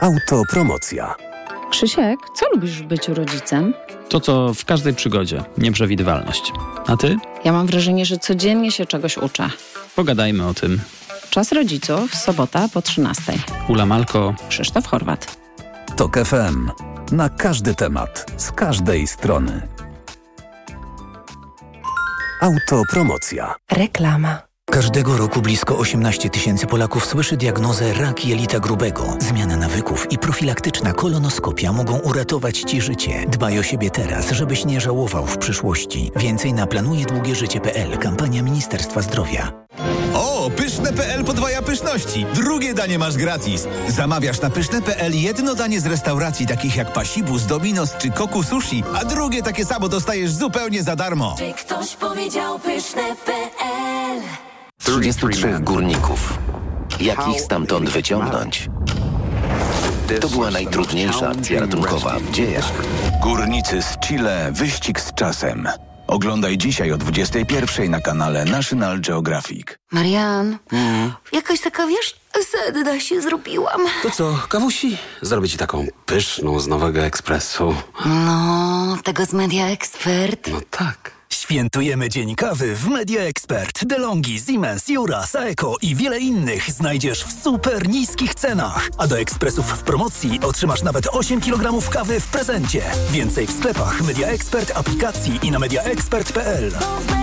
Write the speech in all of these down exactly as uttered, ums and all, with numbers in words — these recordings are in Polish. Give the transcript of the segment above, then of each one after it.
Autopromocja. Krzysiek, co lubisz w byciu rodzicem? To, co w każdej przygodzie. Nieprzewidywalność. A ty? Ja mam wrażenie, że codziennie się czegoś uczę. Pogadajmy o tym. Czas rodziców, sobota po trzynastej. Ula Malko. Krzysztof Horwat. Tok F M. Na każdy temat, z każdej strony. Autopromocja. Reklama. Każdego roku blisko osiemnaście tysięcy Polaków słyszy diagnozę rak jelita grubego. Zmiana nawyków i profilaktyczna kolonoskopia mogą uratować Ci życie. Dbaj o siebie teraz, żebyś nie żałował w przyszłości. Więcej na planuje długie życie kropka p l. Kampania Ministerstwa Zdrowia. O, pyszne kropka p l podwaja pyszności. Drugie danie masz gratis. Zamawiasz na pyszne kropka p l jedno danie z restauracji takich jak Pasibus, Dominos czy Koku Sushi, a drugie takie samo dostajesz zupełnie za darmo. Czy ktoś powiedział pyszne kropka p l? trzydziestu trzech górników. Jak ich stamtąd wyciągnąć? To była najtrudniejsza akcja ratunkowa w dziejach. Górnicy z Chile. Wyścig z czasem. Oglądaj dzisiaj o dwudziestej pierwszej na kanale National Geographic. Marian, mm. jakaś taka, wiesz, sedna się zrobiłam. To co, kawusi? Zrobię ci taką pyszną z Nowego Ekspresu. No, tego z Media Expert. No tak. Świętujemy Dzień Kawy w Media Expert. DeLonghi, Siemens, Jura, Saeco i wiele innych znajdziesz w super niskich cenach. A do ekspresów w promocji otrzymasz nawet osiem kilogramów kawy w prezencie. Więcej w sklepach Media Expert, aplikacji i na mediaexpert kropka p l.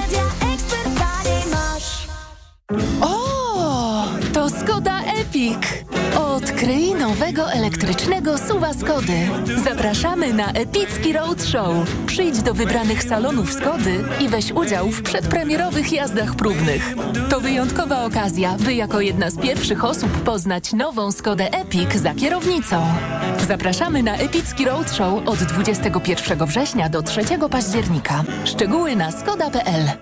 O, to Skoda Epic. Odkryj nowego elektrycznego suwa Skody. Zapraszamy na Epicki Roadshow. Przyjdź do wybranych salonów Skody i weź udział w przedpremierowych jazdach próbnych. To wyjątkowa okazja, by jako jedna z pierwszych osób poznać nową Skodę Epic za kierownicą. Zapraszamy na Epicki Roadshow od dwudziestego pierwszego września do trzeciego października. Szczegóły na skoda kropka p l.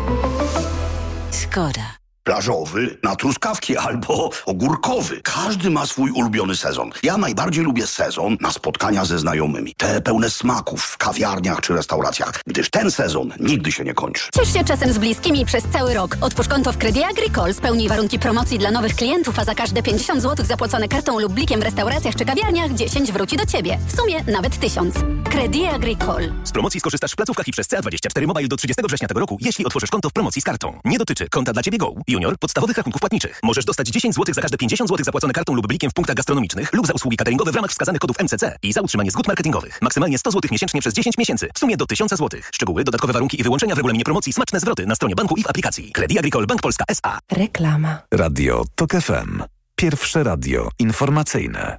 Skoda. Plażowy na truskawki albo ogórkowy. Każdy ma swój ulubiony sezon. Ja najbardziej lubię sezon na spotkania ze znajomymi. Te pełne smaków w kawiarniach czy restauracjach, gdyż ten sezon nigdy się nie kończy. Ciesz się czasem z bliskimi przez cały rok. Otwórz konto w Credit Agricole, spełnij warunki promocji dla nowych klientów, a za każde pięćdziesiąt złotych zapłacone kartą lub blikiem w restauracjach czy kawiarniach dziesięć wróci do Ciebie. W sumie nawet tysiąc. Credit Agricole. Z promocji skorzystasz w placówkach i przez C A dwadzieścia cztery Mobile do trzydziestego września tego roku, jeśli otworzysz konto w promocji z kartą. Nie dotyczy konta dla Ciebie Go, Junior, podstawowych rachunków płatniczych. Możesz dostać dziesięć złotych za każde pięćdziesiąt złotych zapłacone kartą lub blikiem w punktach gastronomicznych lub za usługi cateringowe w ramach wskazanych kodów M C C i za utrzymanie zgód marketingowych. Maksymalnie sto złotych miesięcznie przez dziesięć miesięcy. W sumie do tysiąc złotych. Szczegóły, dodatkowe warunki i wyłączenia w regulaminie promocji, smaczne zwroty na stronie banku i w aplikacji. Credit Agricole Bank Polska S A. Reklama. Radio Tok F M. Pierwsze radio informacyjne.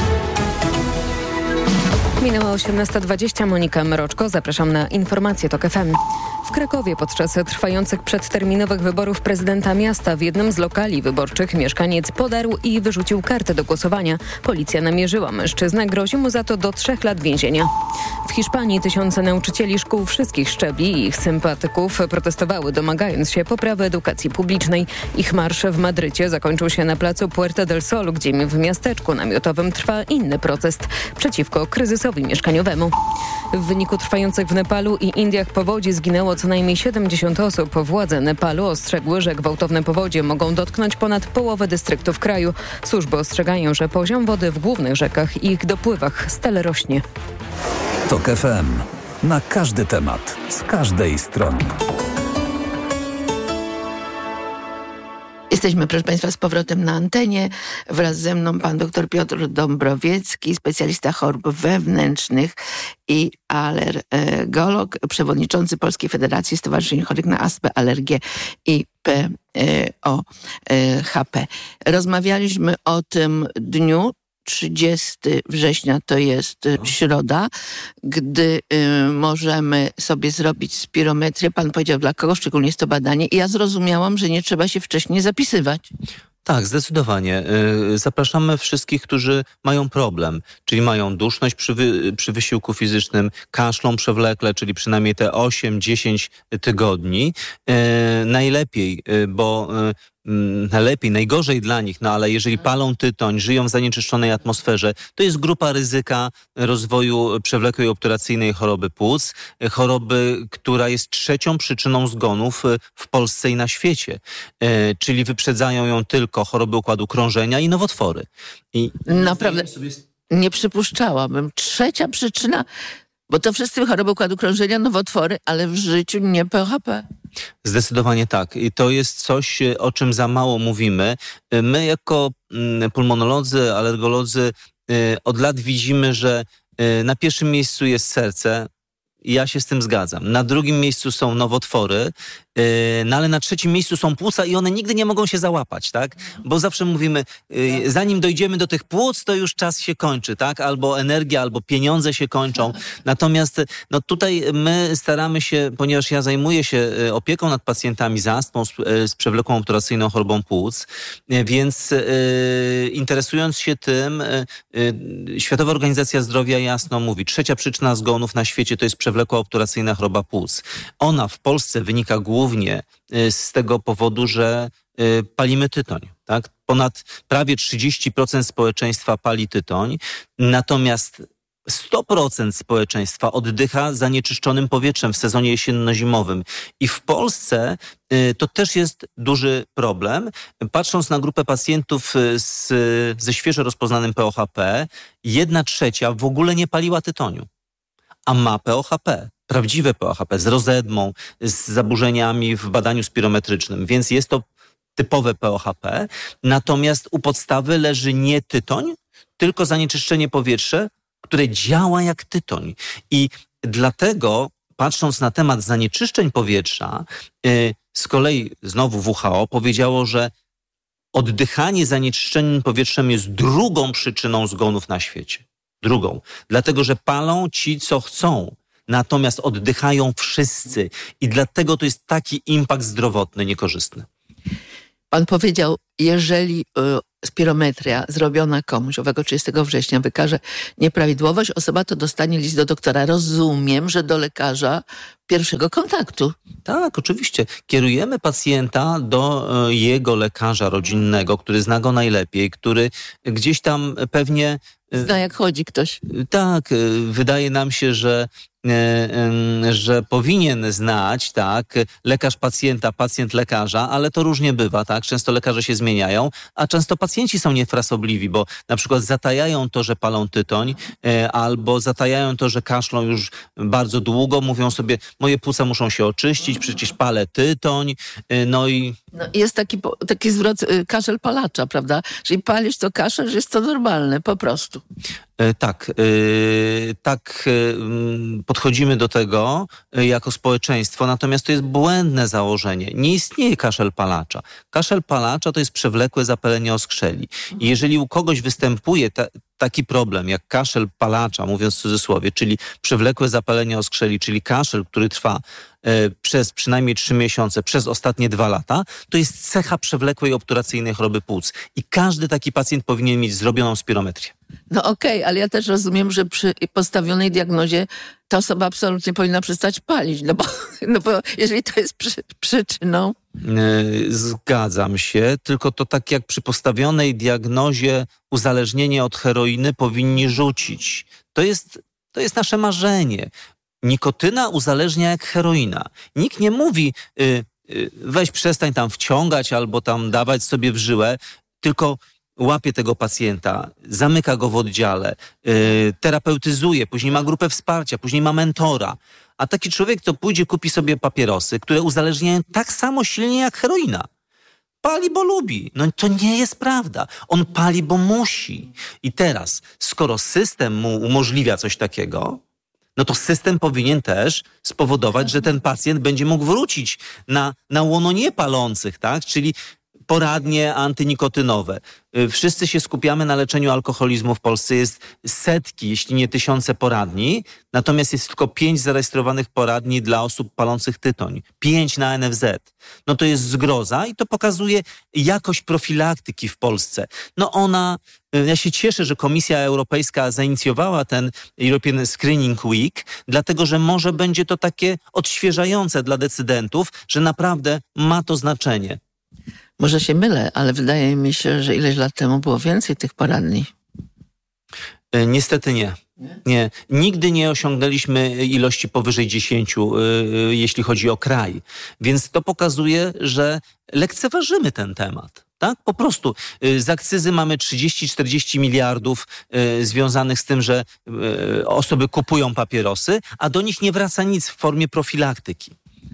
Minęła osiemnasta dwadzieścia. Monika Mroczko. Zapraszam na informacje Tok F M. W Krakowie podczas trwających przedterminowych wyborów prezydenta miasta w jednym z lokali wyborczych mieszkaniec podarł i wyrzucił kartę do głosowania. Policja namierzyła mężczyznę. Grozi mu za to do trzech lat więzienia. W Hiszpanii tysiące nauczycieli szkół wszystkich szczebli i ich sympatyków protestowały, domagając się poprawy edukacji publicznej. Ich marsz w Madrycie zakończył się na placu Puerta del Sol, gdzie w miasteczku namiotowym trwa inny protest przeciwko kryzysowi mieszkaniowemu. W wyniku trwających w Nepalu i Indiach powodzi zginęło co najmniej siedemdziesiąt osób. Władze Nepalu ostrzegły, że gwałtowne powodzie mogą dotknąć ponad połowę dystryktów kraju. Służby ostrzegają, że poziom wody w głównych rzekach i ich dopływach stale rośnie. Tok F M. Na każdy temat, z każdej strony. Jesteśmy, proszę Państwa, z powrotem na antenie. Wraz ze mną pan dr Piotr Dąbrowiecki, specjalista chorób wewnętrznych i alergolog, przewodniczący Polskiej Federacji Stowarzyszeń Chorych na Astmę, Alergię i P O H P. Rozmawialiśmy o tym dniu. trzydziestego września to jest środa, gdy y, możemy sobie zrobić spirometrię. Pan powiedział, dla kogo szczególnie jest to badanie. I ja zrozumiałam, że nie trzeba się wcześniej zapisywać. Tak, zdecydowanie. Zapraszamy wszystkich, którzy mają problem, czyli mają duszność przy, wy, przy wysiłku fizycznym, kaszlą przewlekle, czyli przynajmniej te osiem dziesięć tygodni. Najlepiej, bo mm, najlepiej, najgorzej dla nich, no ale jeżeli palą tytoń, żyją w zanieczyszczonej atmosferze, to jest grupa ryzyka rozwoju przewlekłej obturacyjnej choroby płuc, choroby, która jest trzecią przyczyną zgonów w Polsce i na świecie. E, czyli wyprzedzają ją tylko choroby układu krążenia i nowotwory. I naprawdę sobie... nie przypuszczałabym. Trzecia przyczyna, bo to wszyscy choroby układu krążenia, nowotwory, ale w życiu nie P H P. Zdecydowanie tak. I to jest coś, o czym za mało mówimy. My jako pulmonolodzy, alergolodzy od lat widzimy, że na pierwszym miejscu jest serce. Ja się z tym zgadzam. Na drugim miejscu są nowotwory, yy, no ale na trzecim miejscu są płuca i one nigdy nie mogą się załapać, tak? Bo zawsze mówimy, yy, zanim dojdziemy do tych płuc, to już czas się kończy, tak? Albo energia, albo pieniądze się kończą. Natomiast no tutaj my staramy się, ponieważ ja zajmuję się opieką nad pacjentami z astmą, z, z przewlekłą obturacyjną chorobą płuc, yy, więc yy, interesując się tym, yy, Światowa Organizacja Zdrowia jasno mówi, trzecia przyczyna zgonów na świecie to jest przewlekła obturacyjna choroba płuc. Ona w Polsce wynika głównie z tego powodu, że palimy tytoń. Tak? Ponad prawie trzydzieści procent społeczeństwa pali tytoń, natomiast sto procent społeczeństwa oddycha zanieczyszczonym powietrzem w sezonie jesienno-zimowym. I w Polsce to też jest duży problem. Patrząc na grupę pacjentów z, ze świeżo rozpoznanym P O H P, jedna trzecia w ogóle nie paliła tytoniu, a ma P O H P, prawdziwe P O H P, z rozedmą, z zaburzeniami w badaniu spirometrycznym, więc jest to typowe P O H P. Natomiast u podstawy leży nie tytoń, tylko zanieczyszczenie powietrza, które działa jak tytoń. I dlatego, patrząc na temat zanieczyszczeń powietrza, yy, z kolei znowu W H O powiedziało, że oddychanie zanieczyszczeniem powietrzem jest drugą przyczyną zgonów na świecie. Drugą. Dlatego, że palą ci, co chcą. Natomiast oddychają wszyscy. I dlatego to jest taki impact zdrowotny niekorzystny. Pan powiedział, jeżeli y, spirometria zrobiona komuś owego trzydziestego września wykaże nieprawidłowość, osoba to dostanie list do doktora. Rozumiem, że do lekarza pierwszego kontaktu. Tak, oczywiście. Kierujemy pacjenta do y, jego lekarza rodzinnego, który zna go najlepiej, który gdzieś tam pewnie... Y, zna jak chodzi ktoś. Y, tak, y, wydaje nam się, że że powinien znać, tak, lekarz pacjenta, pacjent lekarza, ale to różnie bywa, tak, często lekarze się zmieniają, a często pacjenci są niefrasobliwi, bo na przykład zatajają to, że palą tytoń, albo zatajają to, że kaszlą już bardzo długo, mówią sobie, moje płuca muszą się oczyścić, przecież palę tytoń, no i... No, jest taki, taki zwrot, kaszel palacza, prawda? Jeżeli palisz to kaszel, że jest to normalne, po prostu. Tak, tak podchodzimy do tego jako społeczeństwo, natomiast to jest błędne założenie. Nie istnieje kaszel palacza. Kaszel palacza to jest przewlekłe zapalenie oskrzeli. I jeżeli u kogoś występuje ta, taki problem jak kaszel palacza, mówiąc w cudzysłowie, czyli przewlekłe zapalenie oskrzeli, czyli kaszel, który trwa e, przez przynajmniej trzy miesiące, przez ostatnie dwa lata, to jest cecha przewlekłej obturacyjnej choroby płuc. I każdy taki pacjent powinien mieć zrobioną spirometrię. No okej, okay, ale ja też rozumiem, że przy postawionej diagnozie ta osoba absolutnie powinna przestać palić, no bo, no bo jeżeli to jest przy, przyczyną... Zgadzam się, tylko to tak jak przy postawionej diagnozie uzależnienie od heroiny powinni rzucić. To jest, to jest nasze marzenie. Nikotyna uzależnia jak heroina. Nikt nie mówi y, y, weź przestań tam wciągać albo tam dawać sobie w żyłę, tylko łapie tego pacjenta, zamyka go w oddziale, yy, terapeutyzuje, później ma grupę wsparcia, później ma mentora. A taki człowiek to pójdzie, kupi sobie papierosy, które uzależniają tak samo silnie jak heroina. Pali, bo lubi. No to nie jest prawda. On pali, bo musi. I teraz, skoro system mu umożliwia coś takiego, no to system powinien też spowodować, że ten pacjent będzie mógł wrócić na, na łono niepalących, tak? Czyli poradnie antynikotynowe. Wszyscy się skupiamy na leczeniu alkoholizmu w Polsce. Jest setki, jeśli nie tysiące poradni, natomiast jest tylko pięć zarejestrowanych poradni dla osób palących tytoń. Pięć na N F Z. No to jest zgroza i to pokazuje jakość profilaktyki w Polsce. No ona, ja się cieszę, że Komisja Europejska zainicjowała ten European Screening Week, dlatego że może będzie to takie odświeżające dla decydentów, że naprawdę ma to znaczenie. Może się mylę, ale wydaje mi się, że ileś lat temu było więcej tych poradni. Niestety nie. Nie. Nigdy nie osiągnęliśmy ilości powyżej dziesięciu, yy, jeśli chodzi o kraj. Więc to pokazuje, że lekceważymy ten temat. Tak? Po prostu yy, z akcyzy mamy trzydzieści czterdzieści miliardów yy, związanych z tym, że yy, osoby kupują papierosy, a do nich nie wraca nic w formie profilaktyki.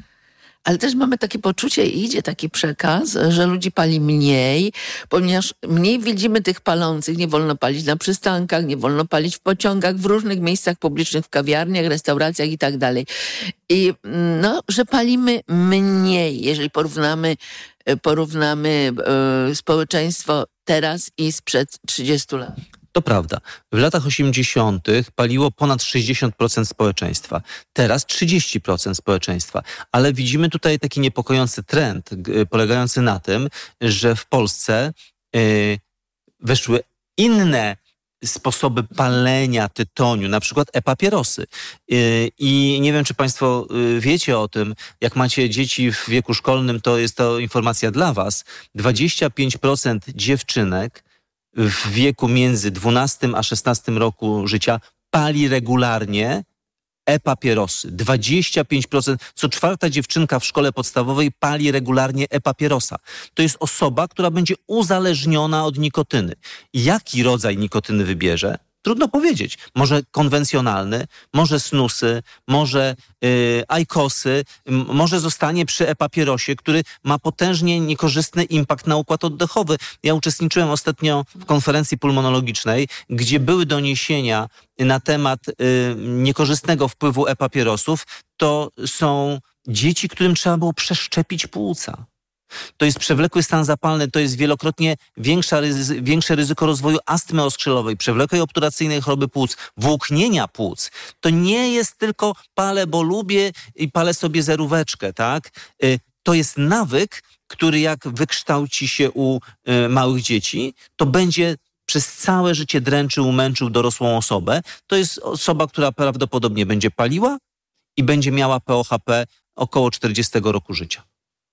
Ale też mamy takie poczucie i idzie taki przekaz, że ludzi pali mniej, ponieważ mniej widzimy tych palących. Nie wolno palić na przystankach, nie wolno palić w pociągach, w różnych miejscach publicznych, w kawiarniach, restauracjach i tak dalej. I no, że palimy mniej, jeżeli porównamy, porównamy e, społeczeństwo teraz i sprzed trzydziestu lat. To prawda. W latach osiemdziesiątych paliło ponad sześćdziesiąt procent społeczeństwa. Teraz trzydzieści procent społeczeństwa. Ale widzimy tutaj taki niepokojący trend g- polegający na tym, że w Polsce y, weszły inne sposoby palenia tytoniu, na przykład e-papierosy. Y, I nie wiem, czy państwo y, wiecie o tym, jak macie dzieci w wieku szkolnym, to jest to informacja dla was. dwadzieścia pięć procent dziewczynek w wieku między dwunastym a szesnastym roku życia pali regularnie e-papierosy. dwadzieścia pięć procent, co czwarta dziewczynka w szkole podstawowej pali regularnie e-papierosa. To jest osoba, która będzie uzależniona od nikotyny. Jaki rodzaj nikotyny wybierze? Trudno powiedzieć. Może konwencjonalny, może snusy, może yy, ajkosy, m- może zostanie przy e-papierosie, który ma potężnie niekorzystny impact na układ oddechowy. Ja uczestniczyłem ostatnio w konferencji pulmonologicznej, gdzie były doniesienia na temat yy, niekorzystnego wpływu e-papierosów. To są dzieci, którym trzeba było przeszczepić płuca. To jest przewlekły stan zapalny, to jest wielokrotnie większa, ryzy, większe ryzyko rozwoju astmy oskrzelowej, przewlekłej obturacyjnej choroby płuc, włóknienia płuc. To nie jest tylko palę, bo lubię i palę sobie zeróweczkę, tak? To jest nawyk, który jak wykształci się u małych dzieci, to będzie przez całe życie dręczył, męczył dorosłą osobę. To jest osoba, która prawdopodobnie będzie paliła i będzie miała P O H P około czterdziestego roku życia.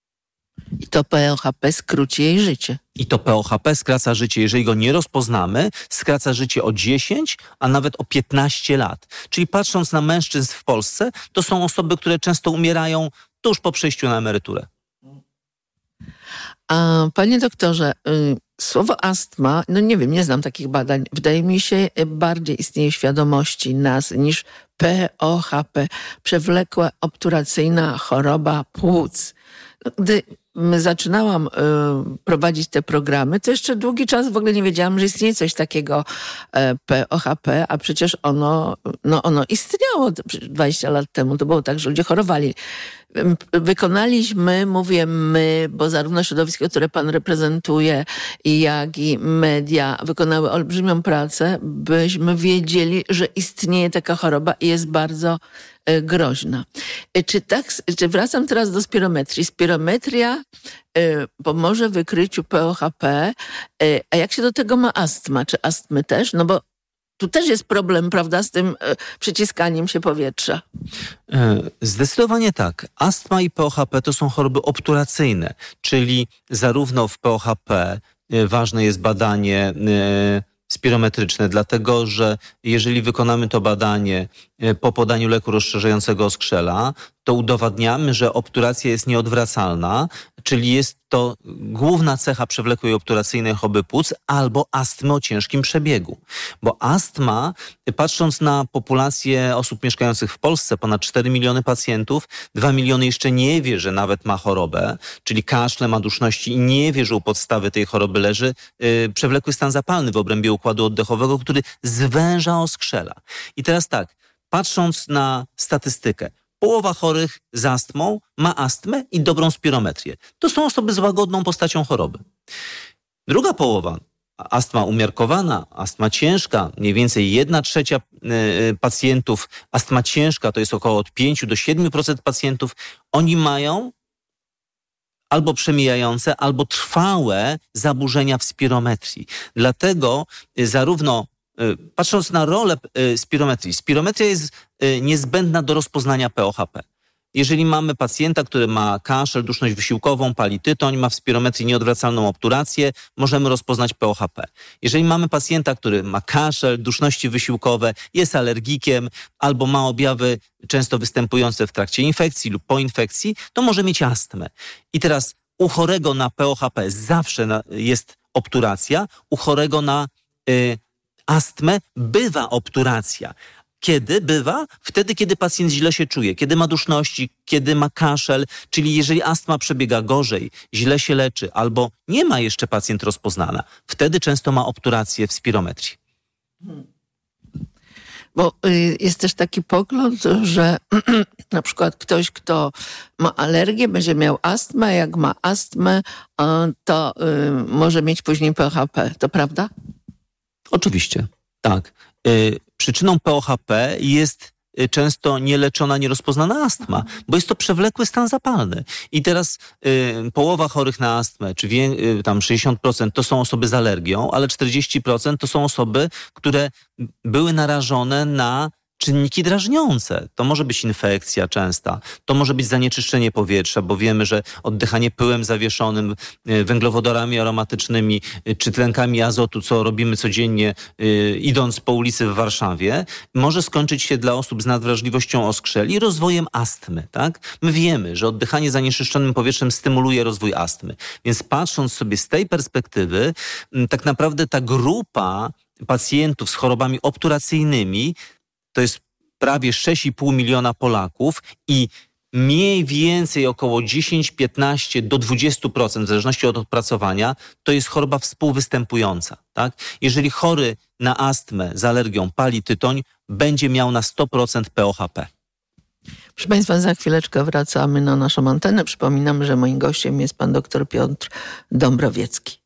I to P O H P skróci jej życie. I to P O H P skraca życie, jeżeli go nie rozpoznamy, skraca życie o dziesięć, a nawet o piętnaście lat. Czyli patrząc na mężczyzn w Polsce, to są osoby, które często umierają tuż po przejściu na emeryturę. A panie doktorze, y, słowo astma, no nie wiem, nie znam takich badań. Wydaje mi się, bardziej istnieje świadomości nas niż P O H P, przewlekła obturacyjna choroba płuc. Gdy zaczynałam y, prowadzić te programy, to jeszcze długi czas w ogóle nie wiedziałam, że istnieje coś takiego e, P O H P, a przecież ono, no ono istniało dwadzieścia lat temu. To było tak, że ludzie chorowali. Wykonaliśmy, mówię my, bo zarówno środowisko, które pan reprezentuje, jak i media wykonały olbrzymią pracę, byśmy wiedzieli, że istnieje taka choroba i jest bardzo e, groźna. E, czy tak, czy wracam teraz do spirometrii. Spirometria e, pomoże w wykryciu P O H P, e, a jak się do tego ma astma? Czy astmy też? No bo tu też jest problem, prawda, z tym e, przyciskaniem się powietrza. Zdecydowanie tak. Astma i P O H P to są choroby obturacyjne, czyli zarówno w P O H P ważne jest badanie spirometryczne, dlatego że jeżeli wykonamy to badanie po podaniu leku rozszerzającego oskrzela, to udowadniamy, że obturacja jest nieodwracalna, czyli jest to główna cecha przewlekłej obturacyjnej choroby płuc albo astmy o ciężkim przebiegu. Bo astma, patrząc na populację osób mieszkających w Polsce, ponad cztery miliony pacjentów, dwa miliony jeszcze nie wie, że nawet ma chorobę, czyli kaszle, ma duszności i nie wie, że u podstawy tej choroby leży yy, przewlekły stan zapalny w obrębie układu oddechowego, który zwęża oskrzela. I teraz tak, patrząc na statystykę, połowa chorych z astmą ma astmę i dobrą spirometrię. To są osoby z łagodną postacią choroby. Druga połowa, astma umiarkowana, astma ciężka, mniej więcej jedna trzecia pacjentów, astma ciężka to jest około od pięć do siedmiu procent pacjentów, oni mają albo przemijające, albo trwałe zaburzenia w spirometrii. Dlatego zarówno patrząc na rolę spirometrii, spirometria jest niezbędna do rozpoznania P O H P. jeżeli mamy pacjenta, który ma kaszel, duszność wysiłkową, pali tytoń, ma w spirometrii nieodwracalną obturację, możemy rozpoznać P O H P. Jeżeli mamy pacjenta, który ma kaszel, duszności wysiłkowe, jest alergikiem albo ma objawy często występujące w trakcie infekcji lub po infekcji, to może mieć astmę. I teraz u chorego na P O H P zawsze na, jest obturacja, u chorego na y, astmę bywa obturacja. Kiedy bywa? Wtedy, kiedy pacjent źle się czuje, kiedy ma duszności, kiedy ma kaszel, czyli jeżeli astma przebiega gorzej, źle się leczy albo nie ma jeszcze pacjent rozpoznana, wtedy często ma obturację w spirometrii. Bo y, jest też taki pogląd, że na przykład ktoś, kto ma alergię, będzie miał astmę, jak ma astmę, y, to y, może mieć później P O H P. To prawda? Oczywiście, tak. Y, przyczyną P O H P jest y, często nieleczona, nierozpoznana astma, bo jest to przewlekły stan zapalny. I teraz y, połowa chorych na astmę, czy wie, y, tam sześćdziesiąt procent to są osoby z alergią, ale czterdzieści procent to są osoby, które były narażone na czynniki drażniące. To może być infekcja częsta, to może być zanieczyszczenie powietrza, bo wiemy, że oddychanie pyłem zawieszonym, węglowodorami aromatycznymi czy tlenkami azotu, co robimy codziennie yy, idąc po ulicy w Warszawie, może skończyć się dla osób z nadwrażliwością oskrzeli rozwojem astmy. Tak? My wiemy, że oddychanie zanieczyszczonym powietrzem stymuluje rozwój astmy. Więc patrząc sobie z tej perspektywy, yy, tak naprawdę ta grupa pacjentów z chorobami obturacyjnymi to jest prawie sześć i pół miliona Polaków i mniej więcej około dziesięć, piętnaście do dwudziestu procent, w zależności od opracowania, to jest choroba współwystępująca. Tak? Jeżeli chory na astmę z alergią pali tytoń, będzie miał na sto procent P O H P. Proszę Państwa, za chwileczkę wracamy na naszą antenę. Przypominam, że moim gościem jest pan dr Piotr Dąbrowiecki.